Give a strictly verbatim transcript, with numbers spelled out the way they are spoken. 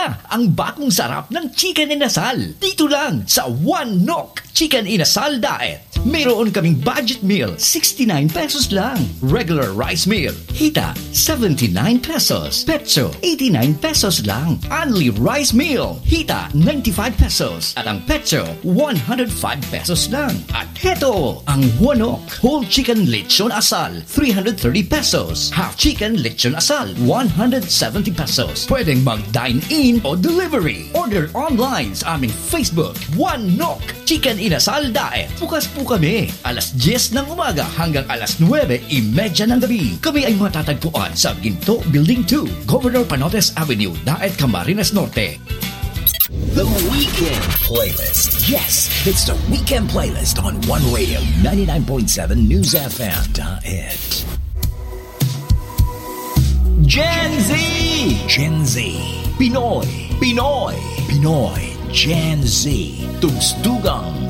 na ang bagong sarap ng chicken inasal. Dito lang sa One Nok Chicken Inasal Diet. Meron kaming budget meal, sixty-nine pesos lang. Regular rice meal, hita, seventy-nine pesos. Petso, eighty-nine pesos lang. Only rice meal, hita, ninety-five pesos. At ang petso, one hundred five pesos lang. At heto, ang One Nok Whole Chicken Lechon Asal, three hundred thirty pesos. Half Chicken Lechon Asal, one hundred seventy pesos. Pwedeng mag-dine-in o delivery. Order online sa aming Facebook, One Nok Chicken Inasal Diet. Bukas po kami, alas diyes ng umaga hanggang alas nuwebe trenta ng gabi. Kami ay matatagpuan sa Ginto Building two, Governor Panotes Avenue, Daet, Camarines Norte. The Weekend Playlist. Yes, it's the Weekend Playlist on One Radio ninety-nine point seven News F M. Daet. Gen Z! Gen Z. Pinoy! Pinoy! Pinoy. Gen Z. Tugstugang